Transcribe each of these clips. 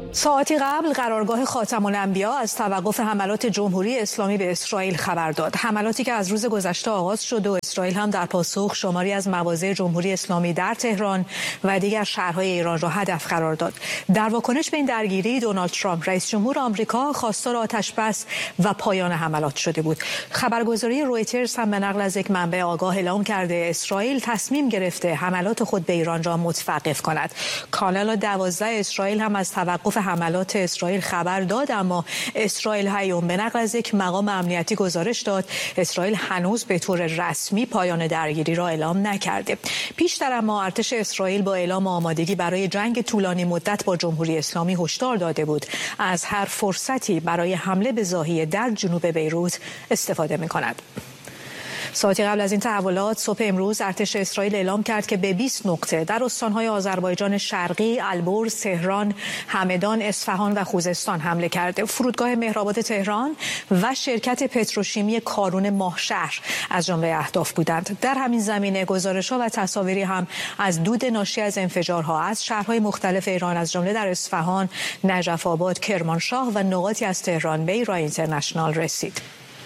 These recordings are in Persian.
ساعتی قبل قرارگاه خاتم الانبیا از توقف حملات جمهوری اسلامی به اسرائیل خبر داد. حملاتی که از روز گذشته آغاز شد و اسرائیل هم در پاسخ شماری از مواضع جمهوری اسلامی در تهران و دیگر شهرهای ایران را هدف قرار داد. در واکنش به این درگیری دونالد ترامپ رئیس جمهور آمریکا خواستار آتش‌بس و پایان حملات شده بود. خبرگزاری رویترز هم به نقل از یک منبع آگاه اعلام کرده اسرائیل تصمیم گرفته حملات خود به ایران را متوقف کند. کانال 12 اسرائیل هم از توقف حملات اسرائیل خبر داد، اما اسرائیل هیوم به نقل از یک مقام امنیتی گزارش داد اسرائیل هنوز به طور رسمی پایان درگیری را اعلام نکرده. پیشتر اما ارتش اسرائیل با اعلام آمادگی برای جنگ طولانی مدت با جمهوری اسلامی هشدار داده بود از هر فرصتی برای حمله به ضاحیه در جنوب بیروت استفاده می‌کند. ساعتی قبل از این تحولات صبح امروز ارتش اسرائیل اعلام کرد که به 20 نقطه در استان‌های آذربایجان شرقی، البرز، تهران، همدان، اصفهان و خوزستان حمله کرده. فرودگاه مهرآباد تهران و شرکت پتروشیمی کارون ماهشهر از جمله اهداف بودند. در همین زمینه گزارش‌ها و تصاویری هم از دود ناشی از انفجارها از شهرهای مختلف ایران از جمله در اصفهان، نجف آباد، کرمانشاه و نقاطی از تهران به ایران اینترنشنال رسید.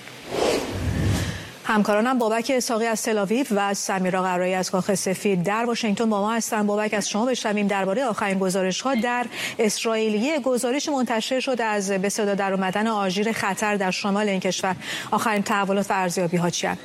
همکارانم بابک اسحاقی از تل‌آویو و سمیرا قرایی از کاخ سفید در واشنگتن با ما هستند. بابک، از شما بشنویم درباره آخرین گزارش‌ها در اسرائیل. یک گزارش منتشر شد از به صدا در اومدن آژیر خطر در شمال این کشور. آخرین تحولات و ارزیابی‌ها چی‌اند؟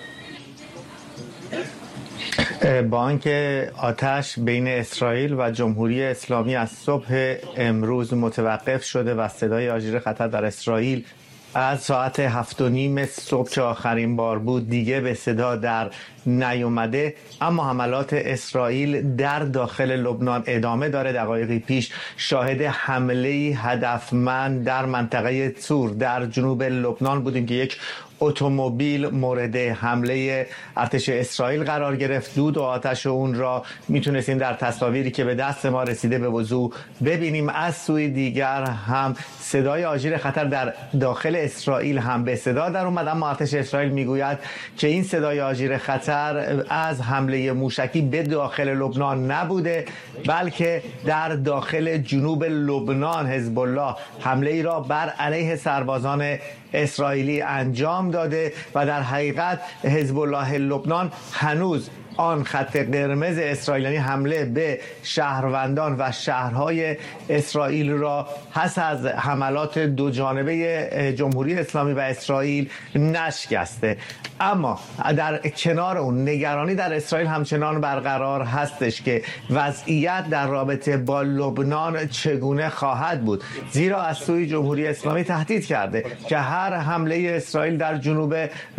با آنکه آتش بین اسرائیل و جمهوری اسلامی از صبح امروز متوقف شده و صدای آژیر خطر در اسرائیل از ساعت 7:30 صبح که آخرین بار بود دیگه به صدا در نیومده، اما حملات اسرائیل در داخل لبنان ادامه داره. دقایقی پیش شاهد حمله هدفمند در منطقه طور در جنوب لبنان بودیم که یک اتومبیل مورد حمله ارتش اسرائیل قرار گرفت. دود و آتش اون را میتونستیم در تصاویری که به دست ما رسیده به وضوح ببینیم. از سوی دیگر هم صدای آژیر خطر در داخل اسرائیل هم به صدا در اومد، اما ارتش اسرائیل میگوید که این صدای آژیر خطر از حمله موشکی به داخل لبنان نبوده، بلکه در داخل جنوب لبنان حزب الله حمله ای را بر علیه سربازان اسرائیلی انجام داده و در حقیقت حزب الله لبنان هنوز آن خط قرمز اسرائیل، یعنی حمله به شهروندان و شهرهای اسرائیل را پس از حملات دو جانبه جمهوری اسلامی و اسرائیل نشکسته. اما در کنار اون نگرانی در اسرائیل همچنان برقرار هستش که وضعیت در رابطه با لبنان چگونه خواهد بود، زیرا از سوی جمهوری اسلامی تهدید کرده که هر حمله اسرائیل در جنوب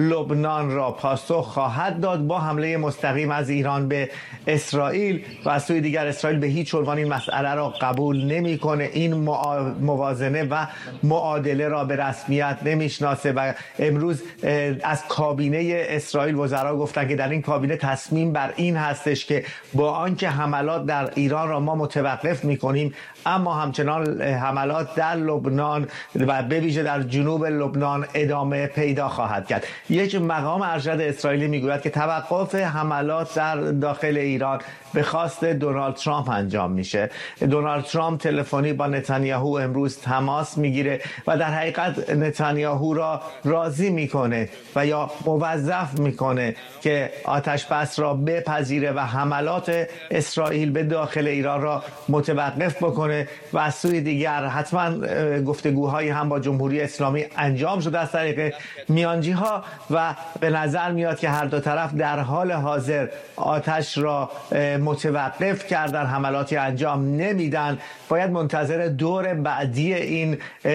لبنان را پاسخ خواهد داد با حمله مستقیم از ایران به اسرائیل، و از سوی دیگر اسرائیل به هیچ عنوان این مسئله را قبول نمیکنه، این موازنه و معادله را به رسمیت نمیشناسه. و امروز از کابینه اسرائیل وزرا گفتن که در این کابینه تصمیم بر این هستش که با آنکه حملات در ایران را ما متوقف میکنیم، اما همچنان حملات در لبنان و به ویژه در جنوب لبنان ادامه پیدا خواهد کرد. یک مقام ارشد اسرائیلی میگوید که توقف حملات در داخل ایران به خواست دونالد ترامپ انجام میشه. دونالد ترامپ تلفنی با نتانیاهو امروز تماس میگیره و در حقیقت نتانیاهو را راضی میکنه و یا موظف میکنه که آتش بس را بپذیره و حملات اسرائیل به داخل ایران را متوقف بکنه. و از سوی دیگر حتما گفتگوهایی هم با جمهوری اسلامی انجام شده از طریق میانجی ها و به نظر میاد که هر دو طرف در حال حاضر آتش را متوقف کردن، حملاتی انجام نمیدن. باید منتظر دور بعدی این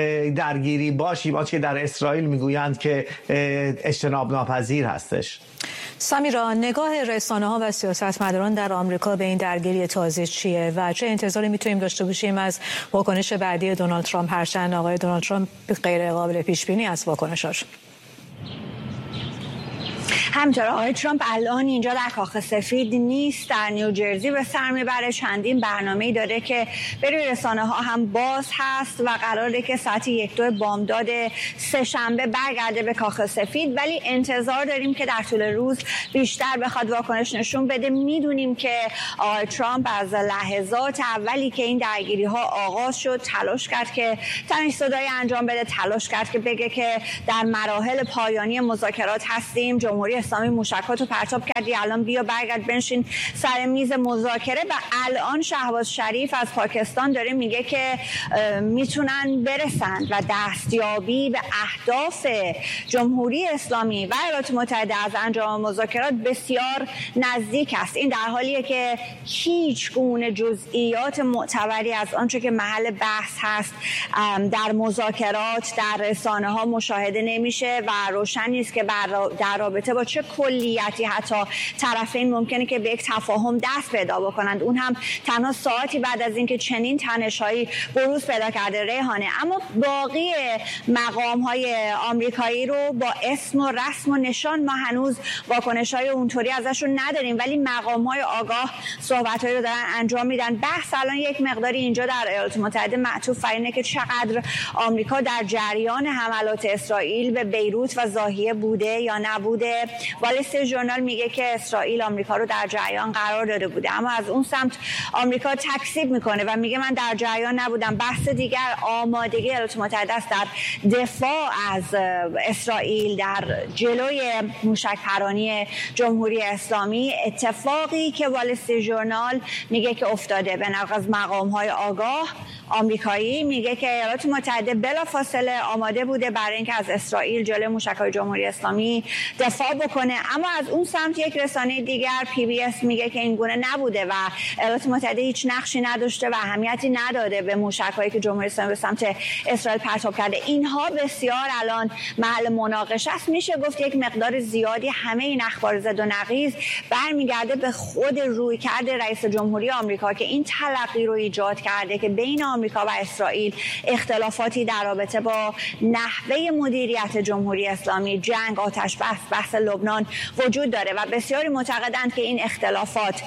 درگیری باشیم، آنچه در اسرائیل میگویند که اجتناب ناپذیر هستش. سمیرا، نگاه رسانه‌ها و سیاستمداران در آمریکا به این درگیری تازه چیه و چه انتظاری میتونیم داشته باشیم از واکنش بعدی دونالد ترامپ، هرچند آقای دونالد ترامپ غیر قابل پیش بینی از واکنشاش؟ همینطور آقای ترامپ الان اینجا در کاخ سفید نیست، در نیوجرسی به سر میبره. چندین برنامه‌ای داره که بروی رسانه‌ها هم باز هست و قراره که ساعت 1-2 بامداد سه‌شنبه برگرده به کاخ سفید، ولی انتظار داریم که در طول روز بیشتر بخواد واکنش نشون بده. میدونیم که آقای ترامپ از لحظات اولی که این درگیری‌ها آغاز شد تلاش کرد که تنش‌زدایی انجام بده، تلاش کرد که بگه که در مراحل پایانی مذاکرات هستیم. جمهوری اسلامی موشکاتو پرتاب کردی، الان بیا برگرد بنشین سر میز مذاکره. و الان شهباز شریف از پاکستان داره میگه که میتونن برسند و دستیابی به اهداف جمهوری اسلامی و ایالات متحده از انجام مذاکرات بسیار نزدیک است. این در حالیه که هیچ گونه جزئیات معتبری از آنچه که محل بحث هست در مذاکرات در رسانه ها مشاهده نمیشه و روشن نیست که در رابطه با چه کلیتی حتی طرفین ممکنه که به یک تفاهم دست پیدا بکنند، اون هم تنها ساعتی بعد از اینکه چنین تنش‌هایی بروز پیدا کرده. ریحانه، اما باقی مقام‌های آمریکایی رو با اسم و رسم و نشان ما هنوز واکنش‌های اونطوری ازشون نداریم، ولی مقام‌های آگاه صحبت‌هایی رو دارن انجام میدن. بحث الان یک مقداری اینجا در ایالات متحده معطوف بر اینه که چقدر آمریکا در جریان حملات اسرائیل به بیروت و ضاحیه بوده یا نبوده. وال استریت ژورنال میگه که اسرائیل آمریکا رو در جریان قرار داده بوده، اما از اون سمت آمریکا تکذیب میکنه و میگه من در جریان نبودم. بحث دیگر آمادگی ایالات متحده است در دفاع از اسرائیل در جلوی موشک پرانی جمهوری اسلامی. اتفاقی که وال استریت ژورنال میگه که افتاده به نقل از مقام‌های آگاه آمریکایی، میگه که ایالات متحده بلافاصله آماده بوده برای اینکه از اسرائیل جلوی موشک‌های جمهوری اسلامی دفاع بکنه، اما از اون سمت یک رسانه دیگر PBS میگه که این گونه نبوده و ایالات متحده هیچ نقشی نداشته و اهمیتی نداده به موشک‌هایی که جمهوری اسلامی به سمت اسرائیل پرتاب کرده. اینها بسیار الان محل مناقشه است. میشه گفت یک مقدار زیادی همه این اخبار زد و نقیض برمیگرده به خود رویکرد رئیس جمهوری آمریکا که این تلقی رو ایجاد کرده که بین آمریکا و اسرائیل اختلافاتی در رابطه با نحوه مدیریت جمهوری اسلامی، جنگ، آتش بحث لبنان وجود داره و بسیاری معتقدند که این اختلافات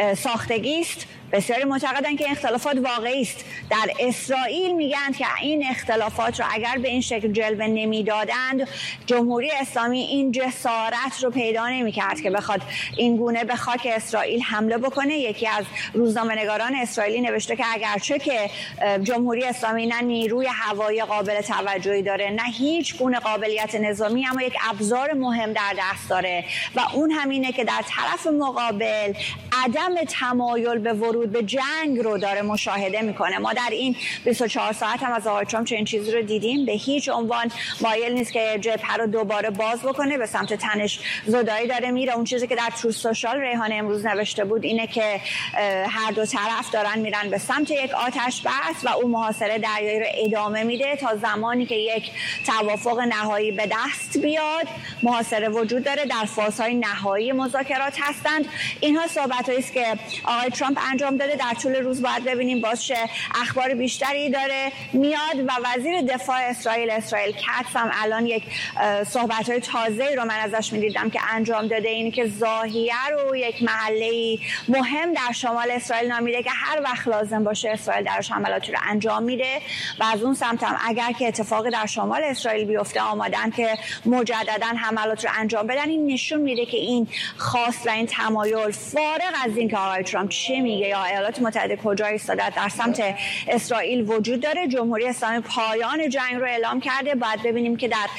ساختگی است. بسیاری معتقدند که اختلافات واقعی است. در اسرائیل میگن که این اختلافات رو اگر به این شکل جلوه نمیدادند جمهوری اسلامی این جسارت رو پیدا نمیکرد که بخواد این گونه به خاک اسرائیل حمله بکنه. یکی از روزنامه‌نگاران اسرائیلی نوشته که اگرچه که جمهوری اسلامی نه نیروی هوایی قابل توجهی داره نه هیچ گونه قابلیت نظامی، اما یک ابزار مهم در دست داره و اون همینه که در طرف مقابل عدم تمایل به ورود به جنگ رو داره مشاهده میکنه. ما در این 24 ساعت هم از آقای ترامپ چنین چیزی رو دیدیم، به هیچ عنوان مایل نیست که جبهه رو دوباره باز بکنه، به سمت تنش زدایی داره میره. اون چیزی که در تروث سوشال ریحانه امروز نوشته بود اینه که هر دو طرف دارن میرن به سمت یک آتش بس و اون محاصره دریایی رو ادامه میده تا زمانی که یک توافق نهایی به دست بیاد. محاصره وجود داره، در فازهای نهایی مذاکرات هستند. اینها صحبتایی است که آقای ترامپ انجام داده. در طول روز باید ببینیم باز چه اخبار بیشتری داره میاد. و وزیر دفاع اسرائیل کاتس هم الان یک صحبت‌های تازه‌ای رو من ازش می‌دیدم که انجام داده، اینی که ضاحیه رو یک محله مهم در شمال اسرائیل نامیده که هر وقت لازم باشه اسرائیل درش حملاتی رو انجام میده و از اون سمت هم اگر که اتفاقی در شمال اسرائیل بیفته آمادن که مجددا حملات رو انجام بدن. این نشون میده که این خواست و این تمایل فارغ از اینکه آقای ترامپ چه میگه یا ایالات متحده کجا ایستاده در سمت اسرائیل وجود داره. جمهوری اسلامی پایان جنگ رو اعلام کرده. باید ببینیم که در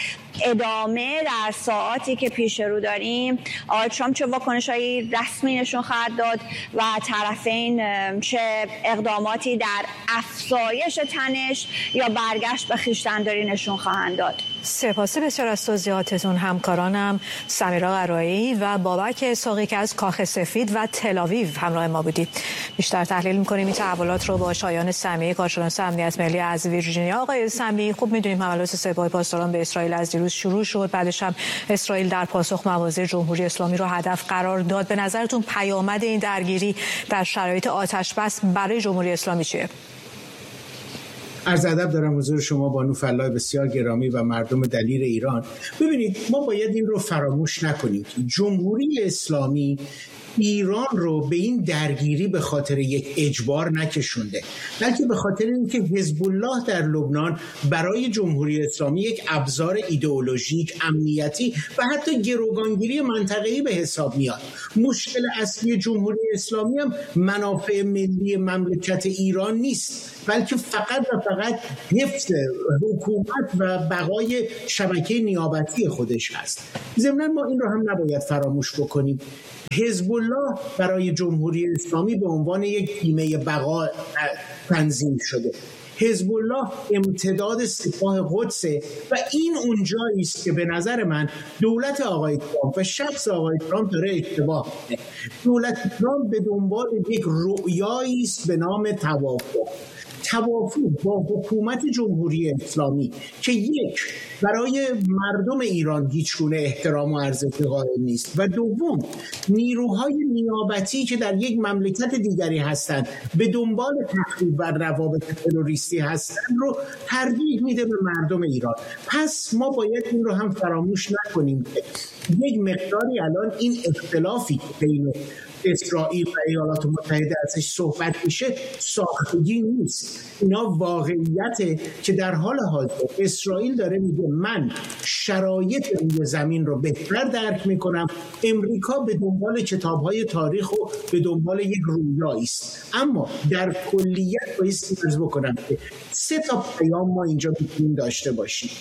ادامه در ساعاتی که پیش رو داریم آقای ترامپ چه واکنش‌های رسمی نشون خواهد داد و طرفین چه اقداماتی در افزایش تنش یا برگشت به خویشتن‌داری نشون خواهند داد. سپاس بسیار از توضیحاتتون همکارانم سمیرا قرایی و بابک اسحاقی که از کاخ سفید و تل‌آویو همراه ما بودید. بیشتر تحلیل می‌کنیم این تحولات رو با شایان سمیعی کارشناس امنیت ملی از ویرجینیا. آقای سمیعی، خوب می‌دونیم حملات سپاه پاسداران به اسرائیل از دیروز شروع شد، بعدش هم اسرائیل در پاسخ مواضع جمهوری اسلامی رو هدف قرار داد. به نظرتون پیامد این درگیری در شرایط آتش بس برای جمهوری اسلامی چیه؟ عرض ادب دارم حضور شما بانو فلاح بسیار گرامی و مردم دلیر ایران. ببینید ما باید این رو فراموش نکنیم که جمهوری اسلامی ایران رو به این درگیری به خاطر یک اجبار نکشونده، بلکه به خاطر اینکه حزب الله در لبنان برای جمهوری اسلامی یک ابزار ایدئولوژیک، امنیتی و حتی گروگانگیری منطقه‌ای به حساب میاد. مشکل اصلی جمهوری اسلامی هم منافع ملی مملکت ایران نیست، بلکه فقط و فقط حفظ حکومت و بقای شبکه نیابتی خودش هست. ضمناً ما این رو هم نباید فراموش بکنیم. حزب الله برای جمهوری اسلامی به عنوان یک بیمه بقا تنظیم شده. حزب الله امتداد سپاه قدسه و این اونجایی است که به نظر من دولت آقای ترامپ و شخص آقای ترامپ داره اشتباه میکنه. دولت ترامپ به دنبال یک رؤیایی است به نام توافق با حکومت جمهوری اسلامی که یک، برای مردم ایران هیچگونه احترام و ارزش قائل نیست و دوم، نیروهای نیابتی که در یک مملکت دیگری هستند به دنبال تخریب و روابط تروریستی هستند رو ترجیح میده به مردم ایران. پس ما باید این رو هم فراموش نکنیم که یک مقداری الان این اختلافی بین اسرائیل و ایالات متحده ازش صحبت میشه ساختگی نیست. اینا واقعیته که در حال حاضر اسرائیل داره میگه من شرایط روی زمین رو بهتر درک میکنم. امریکا به دنبال کتاب‌های تاریخ و به دنبال یک رویایی است. اما در کلیت باید عرض بکنم که 3 تا پیام ما اینجا میتونیم داشته باشیم.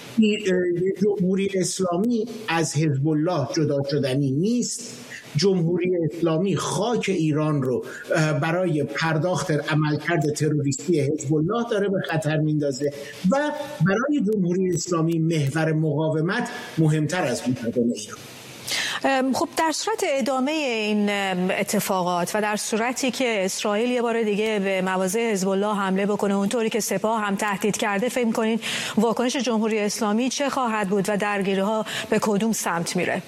جمهوری اسلامی از حزب الله جدا شدنی نیست. جمهوری اسلامی خاک ایران رو برای پرداخت عملکرد تروریستی حزب الله داره به خطر میندازه و برای جمهوری اسلامی محور مقاومت مهمتر از مردم ایران. خب در صورت ادامه این اتفاقات و در صورتی که اسرائیل یه بار دیگه به مواضع حزب الله حمله بکنه اونطوری که سپاه هم تهدید کرده، فکر می‌کنین واکنش جمهوری اسلامی چه خواهد بود و درگیری‌ها به کدوم سمت میره؟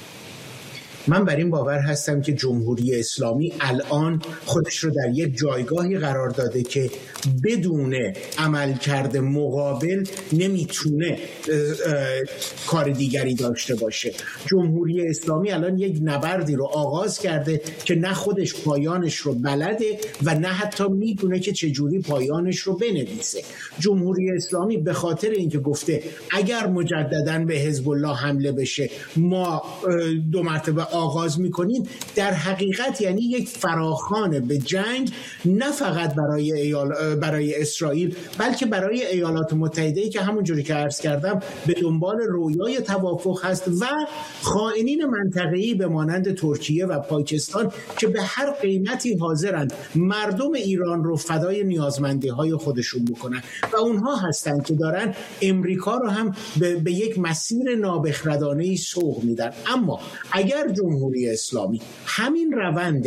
من بر این باور هستم که جمهوری اسلامی الان خودش رو در یک جایگاهی قرار داده که بدون عملکرد مقابل نمیتونه کار دیگری داشته باشه. جمهوری اسلامی الان یک نبردی رو آغاز کرده که نه خودش پایانش رو بلده و نه حتی میدونه که چجوری پایانش رو بنویسه. جمهوری اسلامی به خاطر اینکه گفته اگر مجدداً به حزب الله حمله بشه ما 2 مرتبه آغاز میکنیم، در حقیقت یعنی یک فراخوان به جنگ، نه فقط برای اسرائیل بلکه برای ایالات متحده که همونجوری که عرض کردم به دنبال رویای توافق هست و خائنین منطقه‌ای به مانند ترکیه و پاکستان که به هر قیمتی حاضرند مردم ایران رو فدای نیازمندی‌های خودشون بکنن و اونها هستند که دارن امریکا رو هم به یک مسیر نابخردانه‌ای سوق میدن. اما اگر جمهوری اسلامی همین روند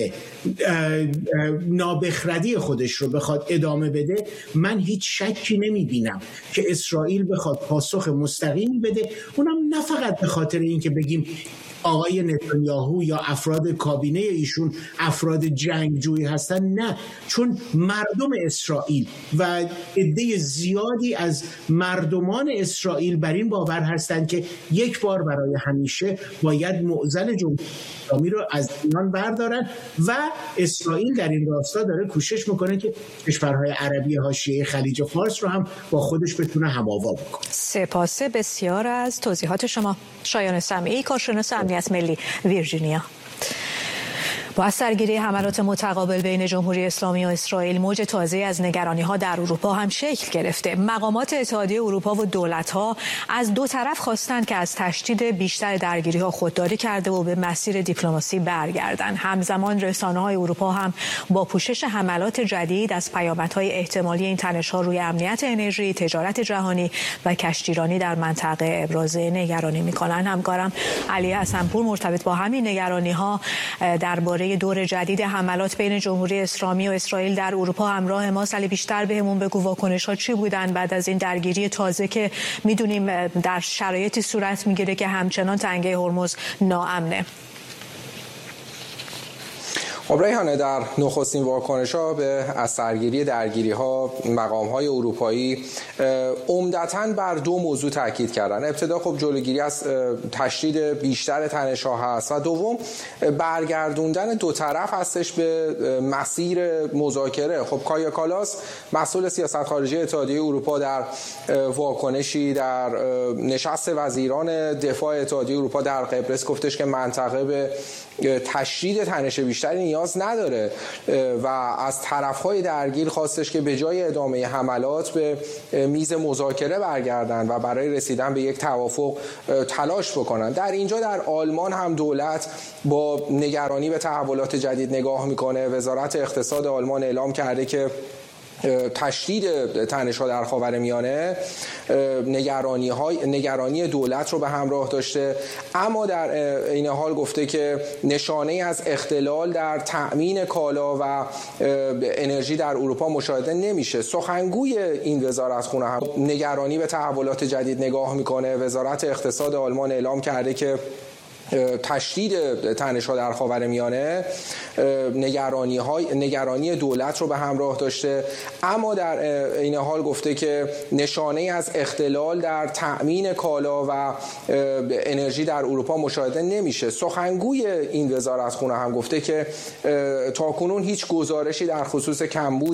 نابخردی خودش رو بخواد ادامه بده، من هیچ شکی نمی بینم که اسرائیل بخواد پاسخ مستقیم بده، اونم نه فقط به خاطر اینکه بگیم آقای نتانیاهو یا افراد کابینه ایشون افراد جنگجویی هستن، نه، چون مردم اسرائیل و عده زیادی از مردمان اسرائیل بر این باور هستند که یک بار برای همیشه باید معضل جمهوری اسلامی رو از ایران بردارن و اسرائیل در این راستا داره کوشش میکنه که کشورهای عربی حاشیه خلیج فارس رو هم با خودش بتونه هم‌آوا بکنه. سپاس بسیار از توضیحات شما. شایان سمعی، کارشناس امنیت ملی، ویرجینیا. با سرگیری حملات متقابل بین جمهوری اسلامی و اسرائیل، موج تازه از نگرانی‌ها در اروپا هم شکل گرفته. مقامات اتحادیه اروپا و دولت‌ها از 2 طرف خواستند که از تشدید بیشتر درگیری‌ها خودداری کرده و به مسیر دیپلماسی برگردند. همزمان رسانه‌های اروپا هم با پوشش حملات جدید از پیامدهای احتمالی این تنش‌ها روی امنیت انرژی، تجارت جهانی و کشتیرانی در منطقه ابراز نگرانی می‌کنند. همکارم علی حسن‌پور مرتبط با همین نگرانی‌ها درباره دور جدید حملات بین جمهوری اسلامی و اسرائیل در اروپا همراه ما. علی، بیشتر بهمون بگو واکنش‌ها چی بودن بعد از این درگیری تازه که می‌دونیم در شرایطی صورت می‌گیره که همچنان تنگه هرمز ناامنه. خب ریحانه، در نخستین واکنش‌ها به از سرگیری درگیری‌ها مقام‌های اروپایی عمدتاً بر دو موضوع تاکید کردن. ابتدا خب جلوگیری از تشدید بیشتر تنش‌ها هست و دوم برگردوندن دو طرف هستش به مسیر مذاکره. خب کایا کالاس مسئول سیاست خارجی اتحادیه اروپا در واکنشی در نشست وزیران دفاع اتحادیه اروپا در قبرس گفتش که منطقه به تشدید تنش بیشتری نیاز نداره و از طرف‌های درگیر خواستش که به جای ادامه حملات به میز مذاکره برگردن و برای رسیدن به یک توافق تلاش بکنن. در اینجا در آلمان هم دولت با نگرانی به تحولات جدید نگاه میکنه. وزارت اقتصاد آلمان اعلام کرده که تشدید تنش‌ها در خاورمیانه نگرانی دولت رو به همراه داشته، اما در این حال گفته که نشانه از اختلال در تأمین کالا و انرژی در اروپا مشاهده نمیشه. سخنگوی این وزارتخونه هم نگرانی به تحولات جدید نگاه میکنه. وزارت اقتصاد آلمان اعلام کرده که تشدید تنش‌ها در خاورمیانه نگرانی دولت رو به همراه داشته، اما در این حال گفته که نشانه از اختلال در تأمین کالا و انرژی در اروپا مشاهده نمیشه. سخنگوی این وزارتخونه هم گفته که تاکنون هیچ گزارشی در خصوص کمبود